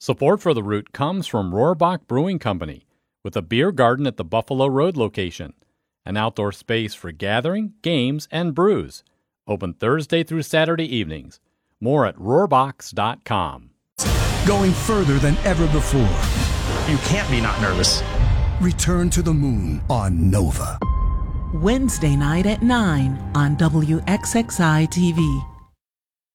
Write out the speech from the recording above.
Support for The Root comes from Rohrbach Brewing Company, with a beer garden at the Buffalo Road location, an outdoor space for gathering, games, and brews. Open Thursday through Saturday evenings. More at rohrbachs.com. Going further than ever before. You can't be not nervous. Return to the Moon on Nova. Wednesday night at 9 on WXXI TV.